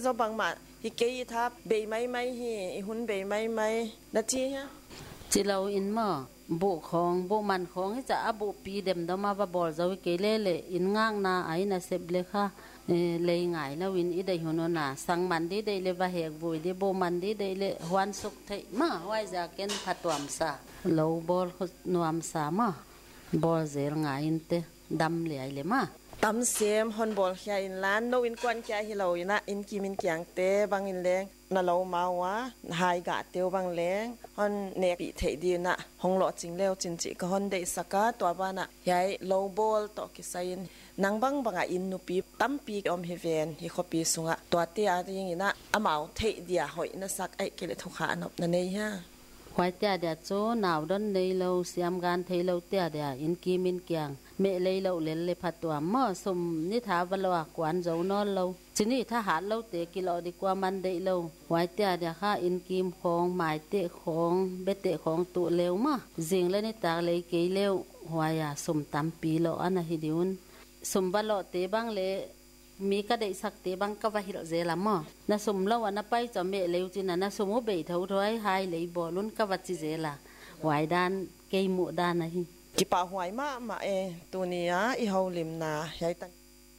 zo bang ma hi ke thap be mai hi hun be mai na chi ha chỉ lâu in mà bộ man khong ấy chả bộ pi dem đó mà bỏ rồi cái lệ in ngang na ấy na xếp lệ kha lệ ngải lâu in đây hôn na sang man đi đây lệ và hẹn vui đi bộ man đi đây lệ hoan suk thấy mà hoài ra cái phát tuam sa lâu bol nuam sa mà bol zer ngải in te đâm lệ lệ mà tam sem hon bol khia in lan no in kwan kya hi lo ina in kim in kyang te bang in leng na lo ma wa hai ga teu bang leng hon ne pi thei di na hong lo ching leo chin chi ka hon dei saka to ba na yai low ball to ki sain nang bang banga in nu pi tam pi om heaven hi khopi sunga to te a ding ina amau thei dia hoi na sak ai ke le thukha nop na nei ha hoài tia dia cho nào đón đây lâu xiêm gan thấy lâu tia dia in kim in kyang mẹ lấy lâu lên lấy phát tuam mà sum ni thả vào lo quán dấu non lâu chỉ ni thả hạt lâu te kilo đi qua man đây lâu hoài tia dia kha in kim khong mai te khong bê te khong tụ leo mà riêng lên ni ta lấy cái leo hoài à sum tam pi lo ana hi diun sum vào lo te bang leมีก็ได้สักเตบังก็ว่าหิโรเซลามอนะสมแล้ววันไปจะเมเลวจินะนะสมเบยเท่าร้อยหายเลยบ่ลุ้นก็ว่าจิเซล่ะหวายด้านเกยหมู่ด้านนะฮิกิปาหวยมาตัวนี้อีเฮาลิมนาใหญ่ตัน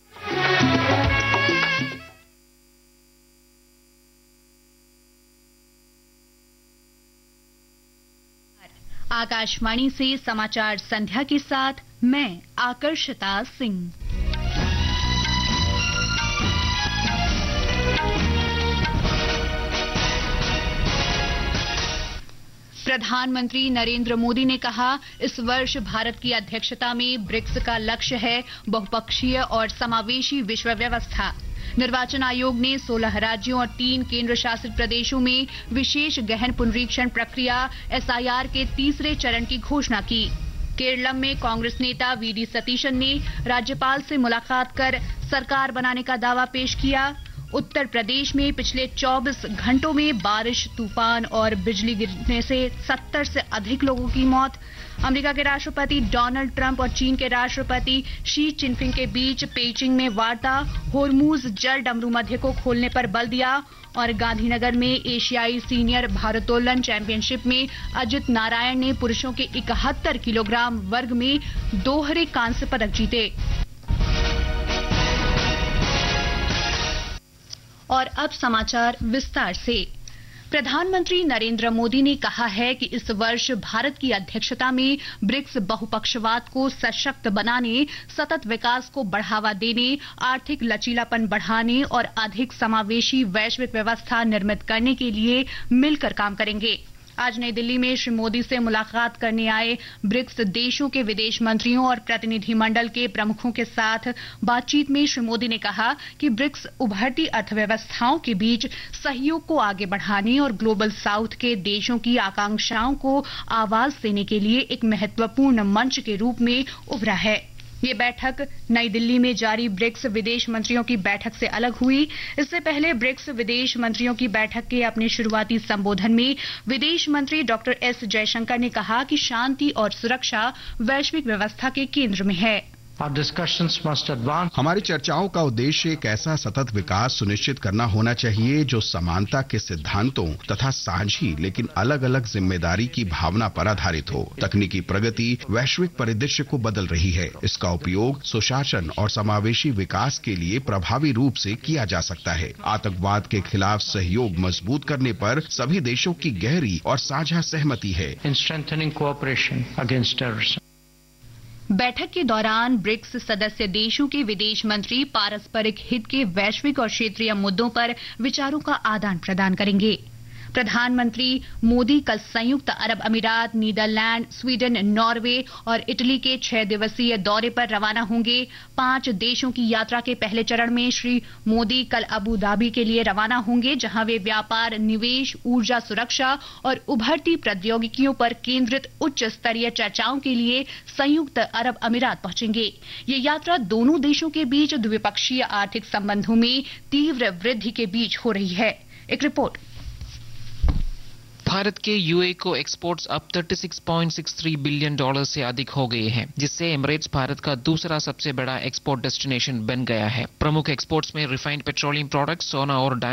Akashvani से समाचार संध्या के साथ मैं आकर्षिता सिंह। प्रधानमंत्री नरेंद्र मोदी ने कहा, इस वर्ष भारत की अध्यक्षता में ब्रिक्स का लक्ष्य है बहुपक्षीय और समावेशी विश्व व्यवस्था। निर्वाचन आयोग ने 16 राज्यों और 3 केंद्र शासित प्रदेशों में विशेष गहन पुनरीक्षण प्रक्रिया SIR के तीसरे चरण की घोषणा की। केरलम में कांग्रेस नेता VD सतीशन ने राज्यपाल से मुलाकात कर सरकार बनाने का दावा पेश किया। उत्तर प्रदेश में पिछले 24 घंटों में बारिश, तूफान और बिजली गिरने से 70 से अधिक लोगों की मौत। अमेरिका के राष्ट्रपति डोनाल्ड ट्रंप और चीन के राष्ट्रपति शी चिनफिंग के बीच पेइचिंग में वार्ता। होर्मुज जल डमरू मध्य को खोलने पर बल दिया। और गांधीनगर में एशियाई सीनियर भारोत्तोलन चैंपियनशिप में अजित नारायण ने पुरुषों के 71 किलोग्राम वर्ग में दोहरे कांस्य पदक जीते। और अब समाचार विस्तार से। प्रधानमंत्री नरेंद्र मोदी ने कहा है कि इस वर्ष भारत की अध्यक्षता में ब्रिक्स बहुपक्षवाद को सशक्त बनाने, सतत विकास को बढ़ावा देने, आर्थिक लचीलापन बढ़ाने और अधिक समावेशी वैश्विक व्यवस्था निर्मित करने के लिए मिलकर काम करेंगे। आज नई दिल्ली में श्री मोदी से मुलाकात करने आए ब्रिक्स देशों के विदेश मंत्रियों और प्रतिनिधिमंडल के प्रमुखों के साथ बातचीत में श्री मोदी ने कहा कि ब्रिक्स उभरती अर्थव्यवस्थाओं के बीच सहयोग को आगे बढ़ाने और ग्लोबल साउथ के देशों की आकांक्षाओं को आवाज देने के लिए एक महत्वपूर्ण मंच के रूप में उभरा है। ये बैठक नई दिल्ली में जारी ब्रिक्स विदेश मंत्रियों की बैठक से अलग हुई। इससे पहले ब्रिक्स विदेश मंत्रियों की बैठक के अपने शुरुआती संबोधन में विदेश मंत्री डॉक्टर एस जयशंकर ने कहा कि शांति और सुरक्षा वैश्विक व्यवस्था के केंद्र में है। हमारी चर्चाओं का उद्देश्य एक ऐसा सतत विकास सुनिश्चित करना होना चाहिए जो समानता के सिद्धांतों तथा साझी लेकिन अलग अलग जिम्मेदारी की भावना पर आधारित हो। तकनीकी प्रगति वैश्विक परिदृश्य को बदल रही है। इसका उपयोग सुशासन और समावेशी विकास के लिए प्रभावी रूप से किया जा सकता है। आतंकवाद के खिलाफ सहयोग मजबूत करने पर सभी देशों की गहरी और साझा सहमति है। बैठक के दौरान ब्रिक्स सदस्य देशों के विदेश मंत्री पारस्परिक हित के वैश्विक और क्षेत्रीय मुद्दों पर विचारों का आदान प्रदान करेंगे। प्रधानमंत्री मोदी कल संयुक्त अरब अमीरात, नीदरलैंड, स्वीडन, नॉर्वे और इटली के 6 दिवसीय दौरे पर रवाना होंगे। 5 देशों की यात्रा के पहले चरण में श्री मोदी कल अबू धाबी के लिए रवाना होंगे, जहां वे व्यापार, निवेश, ऊर्जा सुरक्षा और उभरती प्रौद्योगिकियों पर केंद्रित उच्च स्तरीय चर्चाओं के लिए संयुक्त अरब अमीरात पहुंचेंगे। ये यात्रा दोनों देशों के बीच द्विपक्षीय आर्थिक संबंधों में तीव्र वृद्धि के बीच हो रही है। एक रिपोर्ट। भारत के यूएई को एक्सपोर्ट्स अब $36.63 बिलियन से अधिक हो गए हैं, जिससे एमिरेट्स भारत का दूसरा सबसे बड़ा एक्सपोर्ट डेस्टिनेशन बन गया है। प्रमुख एक्सपोर्ट्स में रिफाइंड पेट्रोलियम प्रोडक्ट्स, सोना और